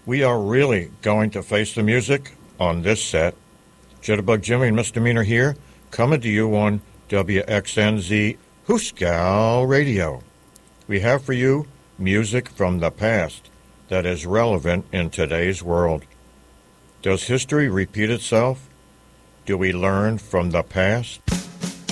We are really going to face the music on this set. Jitterbug Jimmy and Misdemeanor here, coming to you on WXNZ Hooskow Radio. We have for you music from the past that is relevant in today's world. Does history repeat itself? Do we learn from the past?